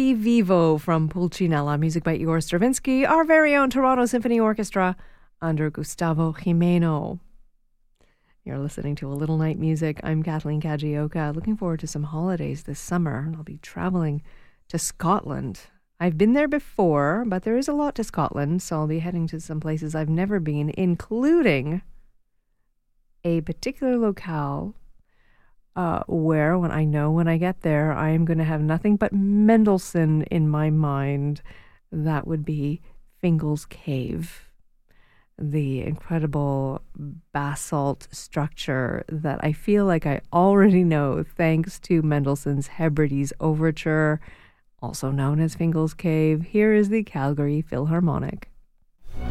Italy Vivo from Pulcinella, music by Igor Stravinsky, our very own Toronto Symphony Orchestra under Gustavo Jimeno. You're listening to A Little Night Music. I'm Kathleen Kajioka. Looking forward to some holidays this summer. I'll be traveling to Scotland. I've been there before, but there is a lot to Scotland, so I'll be heading to some places I've never been, including a particular locale where, when I get there, I am going to have nothing but Mendelssohn in my mind. That would be Fingal's Cave, the incredible basalt structure that I feel like I already know thanks to Mendelssohn's Hebrides Overture, also known as Fingal's Cave. Here is the Calgary Philharmonic.